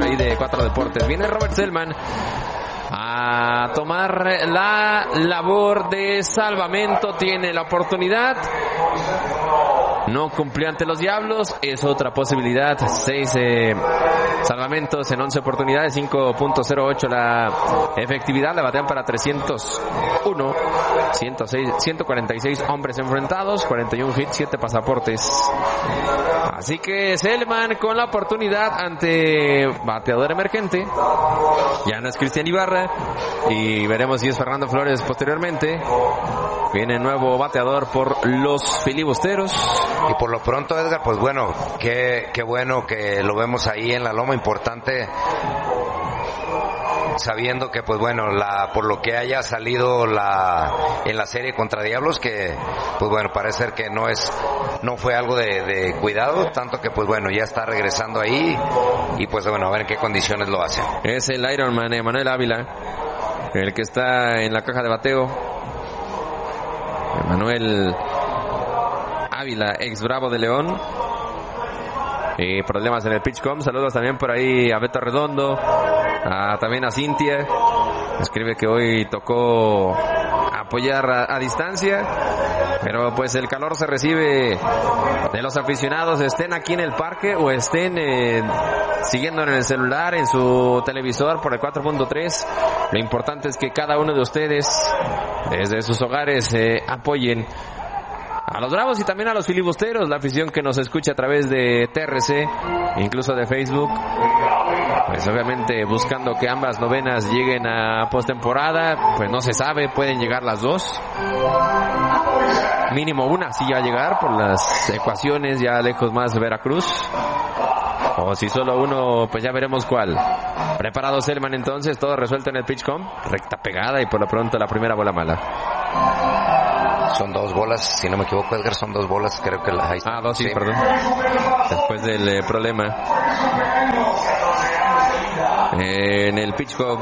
ahí de Cuatro Deportes. Viene Robert Selman a tomar la labor de salvamento. Tiene la oportunidad. No cumplió ante los Diablos. Es otra posibilidad. 6 salvamentos en 11 oportunidades. 5.08 la efectividad. Le batean para 301. 146 hombres enfrentados. 41 hits, 7 pasaportes. Así que Selman con la oportunidad ante bateador emergente. Ya no es Cristian Ibarra. Y veremos si es Fernando Flores posteriormente. Viene nuevo bateador por los filibusteros. Y por lo pronto, Edgar, pues bueno, qué bueno que lo vemos ahí en la loma, importante, sabiendo que pues bueno, por lo que haya salido en la serie contra Diablos, que pues bueno, parece ser que no fue algo de cuidado, tanto que pues bueno, ya está regresando ahí y pues bueno, a ver en qué condiciones lo hace. Es el Ironman Emanuel Ávila, el que está en la caja de bateo. Emanuel Ávila, ex Bravo de León. Problemas en el PitchCom. Saludos también por ahí a Beto Redondo, también a Cintia. Escribe que hoy tocó apoyar a distancia, pero pues el calor se recibe de los aficionados, estén aquí en el parque o estén siguiendo en el celular, en su televisor por el 4.3. Lo importante es que cada uno de ustedes desde sus hogares apoyen a los Bravos y también a los filibusteros, la afición que nos escucha a través de TRC, incluso de Facebook. Pues obviamente buscando que ambas novenas lleguen a postemporada, pues no se sabe, pueden llegar las dos. Mínimo una sí va a llegar por las ecuaciones, ya lejos más Veracruz. O si solo uno, pues ya veremos cuál. Preparado Selman entonces, todo resuelto en el PitchCom. Recta pegada y por lo pronto la primera bola mala. Son 2 bolas, si no me equivoco, Edgar, son 2 bolas, creo que las hay. 2, sí, perdón. Después del problema en el PitchCom.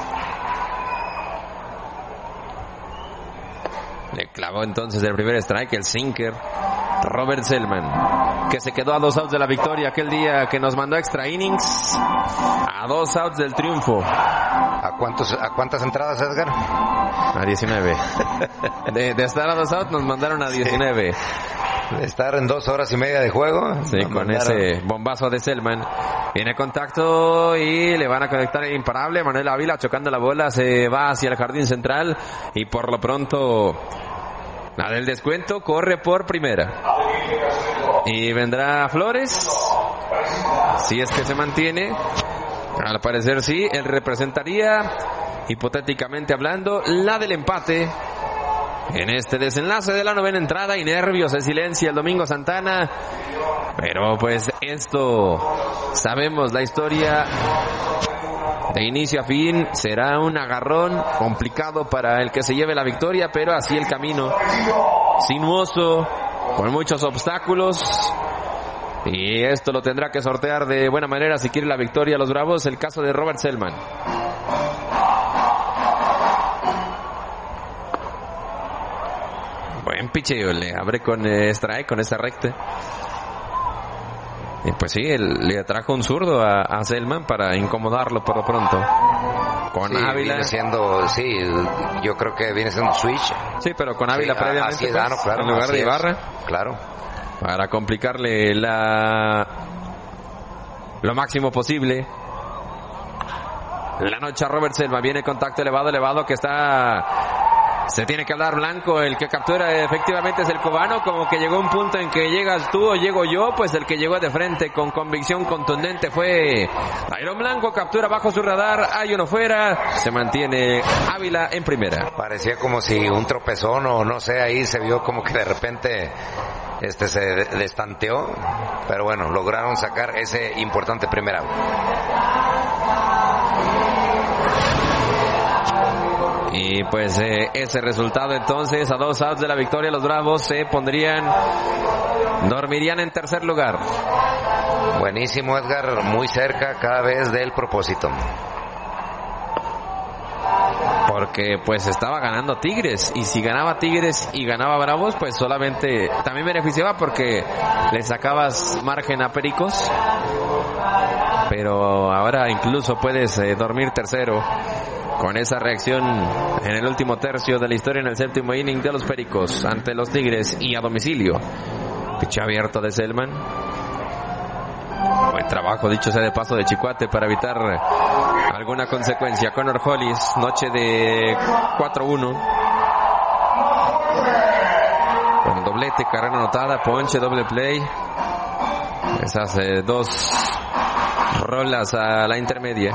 Le clavó entonces el primer strike, el sinker, Robert Selman, que se quedó a 2 outs de la victoria aquel día que nos mandó extra innings, a 2 outs del triunfo. ¿A cuántas entradas, Edgar? A 19. De estar a 2 outs nos mandaron a 19. De estar en 2 horas y media de juego. Sí, con ese bombazo de Selman. Viene contacto y le van a conectar imparable. Manuel Ávila chocando la bola, se va hacia el jardín central y por lo pronto la del descuento corre por primera. Y vendrá Flores, si es que se mantiene. Al parecer sí, él representaría, hipotéticamente hablando, la del empate en este desenlace de la novena entrada. Y nervios, se silencia el Domingo Santana, pero pues esto, sabemos la historia de inicio a fin, será un agarrón complicado para el que se lleve la victoria, pero así el camino, sinuoso, con muchos obstáculos. Y esto lo tendrá que sortear de buena manera si quiere la victoria a los Bravos, el caso de Robert Selman. Buen picheo, le abre con strike, con esa recta. Y pues sí, le trajo un zurdo a Selman para incomodarlo por lo pronto. Con Ávila. Viene siendo, yo creo que viene siendo switch. Sí, pero con Ávila previamente. Así es, pues, claro, en lugar de Ibarra. Claro. Para complicarle lo máximo posible la noche a Robert Selman. Viene contacto elevado que se tiene que hablar blanco. El que captura efectivamente es el cubano. Como que llegó un punto en que llegas tú o llego yo, pues el que llegó de frente con convicción contundente fue Iron Blanco. Captura bajo su radar, hay uno fuera, se mantiene Ávila en primera. Parecía como si un tropezón o no sé, ahí se vio como que de repente se destanteó, pero bueno, lograron sacar ese importante primer out. Y pues ese resultado entonces, a 2 outs de la victoria, los Bravos dormirían en tercer lugar. Buenísimo, Edgar, muy cerca cada vez del propósito. Porque pues estaba ganando Tigres, y si ganaba Tigres y ganaba Bravos, pues solamente también beneficiaba porque le sacabas margen a Pericos. pero ahora incluso puedes dormir tercero con esa reacción en el último tercio de la historia en el séptimo inning de los Pericos ante los Tigres y a domicilio. Pitch abierto de Selman. Buen trabajo, dicho sea de paso, de Chicuate para evitar alguna consecuencia. Connor Hollis, noche de 4-1. Con doblete, carrera anotada, ponche, doble play. Esas dos rolas a la intermedia.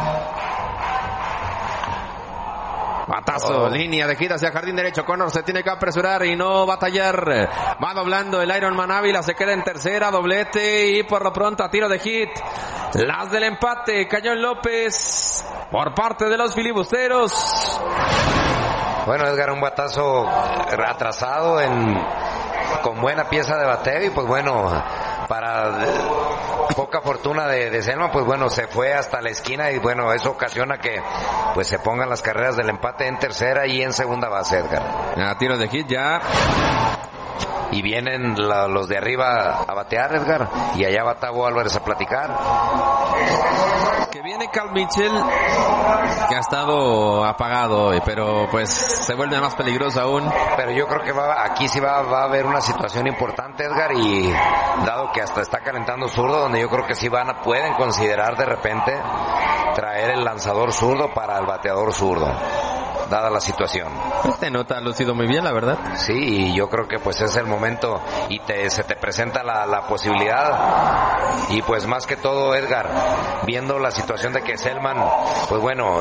Batazo, línea de gira hacia jardín derecho. Connor se tiene que apresurar y no batallar. Va doblando el Ironman Ávila, se queda en tercera, doblete y por lo pronto a tiro de hit. Las del empate, Cañón López por parte de los filibusteros. Bueno, Edgar, un batazo atrasado con buena pieza de bateo y pues bueno, para poca fortuna de Selman, pues bueno, se fue hasta la esquina y bueno, eso ocasiona que pues se pongan las carreras del empate en tercera y en segunda base, Edgar. A tiro de hit ya. Y vienen los de arriba a batear, Edgar, y allá va Tavo Álvarez a platicar. Que viene Cal Mitchell, que ha estado apagado hoy, pero pues se vuelve más peligroso aún. Pero yo creo que aquí sí va a haber una situación importante, Edgar, y dado que hasta está calentando zurdo, donde yo creo que sí pueden considerar de repente traer el lanzador zurdo para el bateador zurdo, dada la situación. Este nota ha lucido muy bien, la verdad. Sí, y yo creo que pues es el momento y se te presenta la posibilidad. Y pues más que todo, Edgar, viendo la situación de que Selman, pues bueno,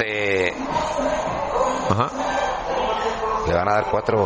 Ajá. Le van a dar 4.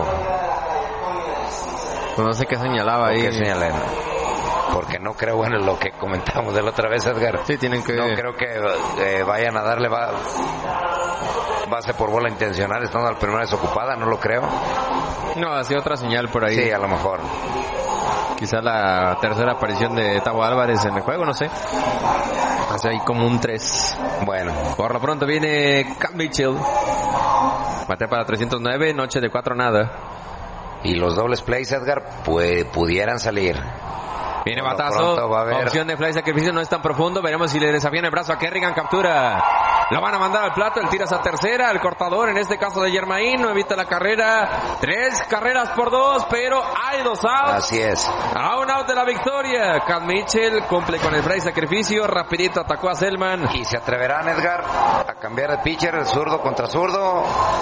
No sé qué señalaba ahí. ¿Qué señalan? Porque no creo, bueno, lo que comentamos de la otra vez, Edgar. Sí, tienen que... No creo que vayan a darle base por bola intencional estando la primera desocupada, no lo creo. No, hacía otra señal por ahí. Sí, a lo mejor. Quizá la tercera aparición de Tavo Álvarez en el juego, no sé. Hace ahí como un 3. Bueno. Por lo pronto viene Cal Mitchell. Batea para 309, noche de 4-0. Y los dobles plays, Edgar, pudieran salir. Viene batazo, opción de fly sacrificio, no es tan profundo, veremos si le desafían el brazo a Kerrigan, captura, lo van a mandar al plato, el tira a tercera, el cortador, en este caso de Germain, no evita la carrera, 3 carreras por 2, pero hay 2 outs. Así es. A un out de la victoria, Cal Mitchell cumple con el fly sacrificio, rapidito atacó a Selman. ¿Y se atreverán, Edgar, a cambiar el pitcher, el zurdo contra zurdo?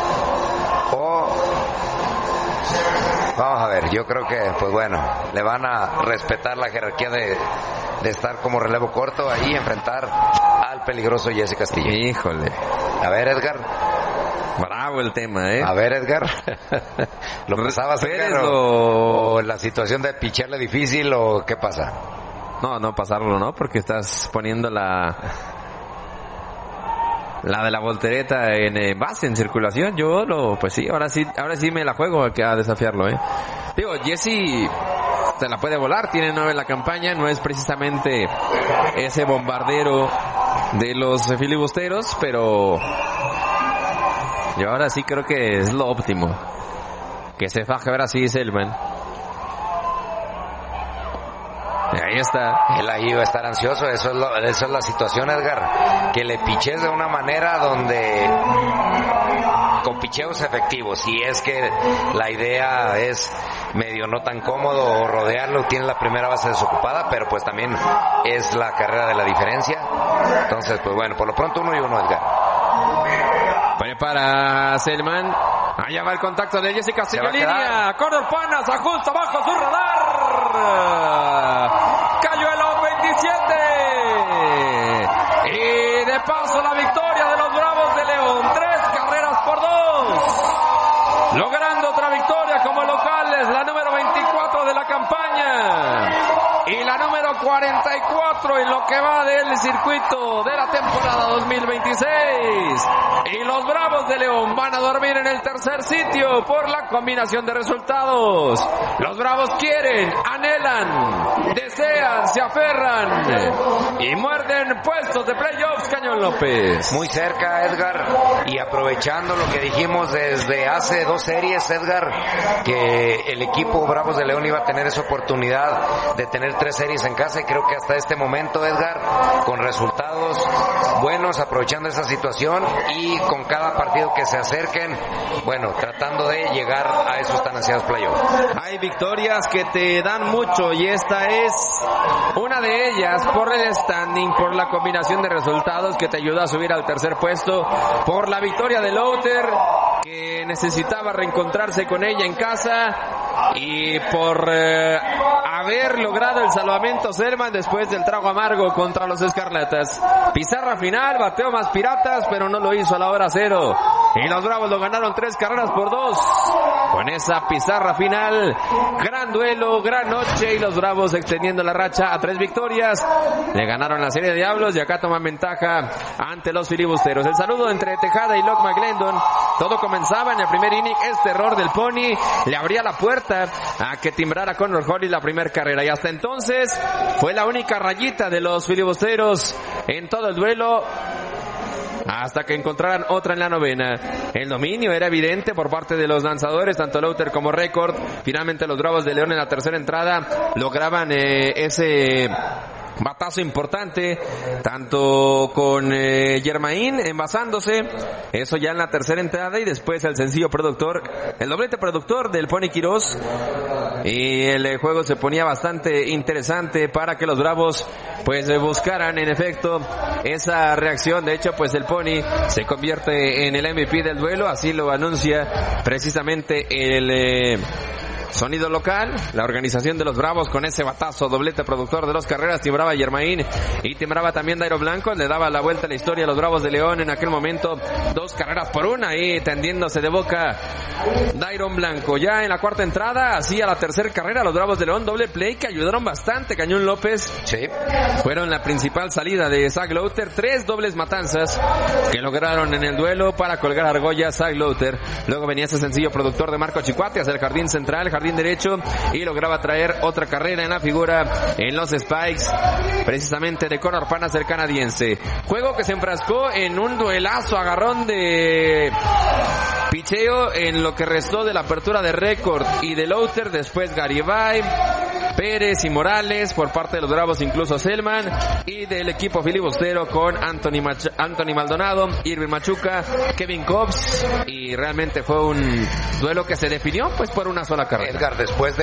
Vamos a ver, yo creo que, pues bueno, le van a respetar la jerarquía de estar como relevo corto ahí y enfrentar al peligroso Jesse Castillo. Híjole. A ver, Edgar. Bravo el tema, ¿eh? A ver, Edgar. ¿Lo pensabas, Edgar? ¿O la situación de picharle difícil o qué pasa? No pasarlo, ¿no? Porque estás poniendo la de la voltereta en base, en circulación. Pues sí, ahora sí me la juego a desafiarlo, Digo, Jesse se la puede volar, tiene 9 en la campaña, no es precisamente ese bombardero de los filibusteros, pero yo ahora sí creo que es lo óptimo. Que se faje ahora sí Selman. Ahí está. Él ahí va a estar ansioso, eso es la situación, Edgar, que le piches de una manera donde con picheos efectivos, y es que la idea es medio no tan cómodo o rodearlo, tiene la primera base desocupada, pero pues también es la carrera de la diferencia. Entonces, pues bueno, por lo pronto 1-1, Edgar. Prepara Selman. Allá va el contacto de Jesse Castillo, línea. Connor Panas ajusta bajo su radar. Cayó el out 27. Y de paso la victoria de los Bravos de León. 3 carreras por 2. Logrando otra victoria como locales. La número 24 de la campaña. Y la número 44 en lo que va del circuito de la temporada 2026. Y los Bravos de León van a dormir en el tercer sitio por la combinación de resultados. Los Bravos quieren, anhelan, desean, se aferran y muerden puestos de playoffs, Cañón López. Muy cerca, Edgar, y aprovechando lo que dijimos desde hace 2 series, Edgar, que el equipo Bravos de León iba a tener esa oportunidad de tener 3 series en casa, y creo que hasta este momento, Edgar, con resultados resultados buenos aprovechando esa situación y con cada partido que se acerquen, bueno, tratando de llegar a esos tan ansiados playoffs. Hay victorias que te dan mucho y esta es una de ellas por el standing, por la combinación de resultados que te ayuda a subir al tercer puesto, por la victoria de Lowther, que necesitaba reencontrarse con ella en casa, y por haber logrado el salvamento Selman después del trago amargo contra los Escarlatas. Pizarra final, bateó más Piratas, pero no lo hizo a la hora cero. Y los Bravos lo ganaron 3-2. Con esa pizarra final, gran duelo, gran noche, y los Bravos extendiendo la racha a 3 victorias. Le ganaron la serie de Diablos y acá toman ventaja ante los filibusteros. El saludo entre Tejada y Locke McGlendon. Todo comenzaba en el primer inning. Este error del Pony le abría la puerta a que timbrara Connor Hollis la primera carrera, y hasta entonces fue la única rayita de los filibusteros en todo el duelo, hasta que encontraran otra en la novena. El dominio era evidente por parte de los lanzadores, tanto Lowther como Record. Finalmente los Bravos de León en la tercera entrada lograban ese batazo importante, tanto con Germain envasándose, eso ya en la tercera entrada, y después el sencillo productor, el doblete productor del Pony Quiroz, y el juego se ponía bastante interesante para que los Bravos pues buscaran en efecto esa reacción. De hecho, pues el Pony se convierte en el MVP del duelo, así lo anuncia precisamente el sonido local, la organización de los Bravos, con ese batazo, doblete productor de 2 carreras. Timbraba Germain y timbraba también Dairo Blanco. Le daba la vuelta a la historia a los Bravos de León en aquel momento, 2 carreras por 1, ahí tendiéndose de boca Dairo Blanco. Ya en la cuarta entrada, hacía la tercera carrera los Bravos de León, doble play que ayudaron bastante. Cañón López, sí, fueron la principal salida de Zach Lowther. 3 dobles matanzas que lograron en el duelo para colgar argollas Zach Lowther. Luego venía ese sencillo productor de Marco Chicuate hacia el jardín central, jardín derecho, y lograba traer otra carrera en la figura en los Spikes, precisamente de Connor Panas, el canadiense. Juego que se enfrascó en un duelazo, agarrón de picheo en lo que restó de la apertura de Record y de Lowther. Después Garibay, Pérez y Morales por parte de los Bravos, incluso Selman, y del equipo filibustero con Anthony Maldonado, Irving Machuca, Kevin Cobbs, y realmente fue un duelo que se definió pues por una sola carrera. Edgar, después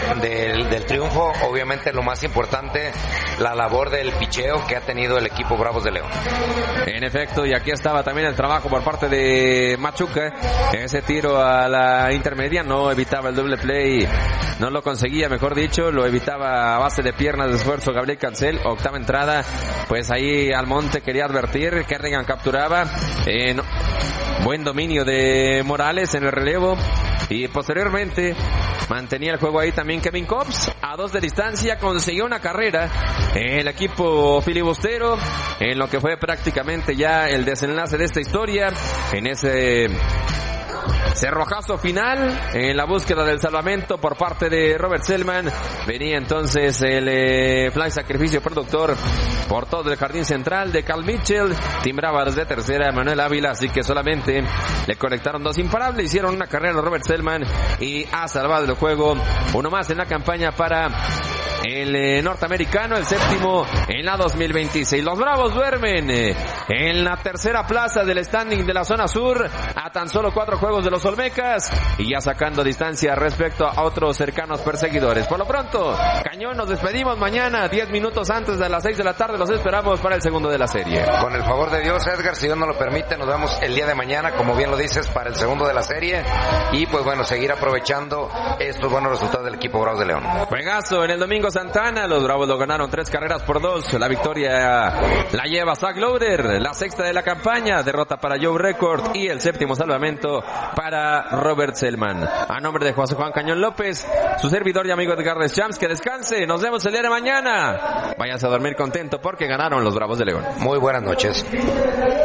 del triunfo, obviamente lo más importante, la labor del picheo que ha tenido el equipo Bravos de León. En efecto, y aquí estaba también el trabajo por parte de Machuca. Ese tiro a la intermedia no evitaba el doble play, no lo conseguía, mejor dicho, lo evitaba a base de piernas de esfuerzo Gabriel Cancel. Octava entrada, pues ahí Almonte quería advertir, Kerrigan capturaba, buen dominio de Morales en el relevo, y posteriormente mantenía el juego ahí también Kevin Cobbs, a 2 de distancia, consiguió una carrera el equipo filibustero en lo que fue prácticamente ya el desenlace de esta historia, en ese cerrojazo final en la búsqueda del salvamento por parte de Robert Selman. Venía entonces el fly sacrificio productor por todo el jardín central de Cal Mitchell. Timbraba desde tercera Manuel Ávila, así que solamente le conectaron 2 imparables. Hicieron una carrera a Robert Selman y ha salvado el juego. Uno más en la campaña para el norteamericano, el 7º en la 2026. Los Bravos duermen en la tercera plaza del standing de la zona sur, a tan solo 4 juegos de los Olmecas, y ya sacando distancia respecto a otros cercanos perseguidores. Por lo pronto, Cañón, nos despedimos mañana 10 minutos antes de las 6 de la tarde. Los esperamos para el segundo de la serie. Con el favor de Dios, Edgar, si Dios nos lo permite, nos vemos el día de mañana, como bien lo dices, para el segundo de la serie, y pues bueno, seguir aprovechando estos buenos resultados del equipo Bravos de León. Juegazo en el Domingo Santana, los Bravos lo ganaron 3-2. La victoria la lleva Zach Lowther, la 6ª de la campaña, derrota para Joe Record y el 7º salvamento para Robert Selman. A nombre de José Juan Cañón López, su servidor y amigo Edgar Deschamps, que descanse, nos vemos el día de mañana. Váyanse a dormir contento porque ganaron los Bravos de León. Muy buenas noches.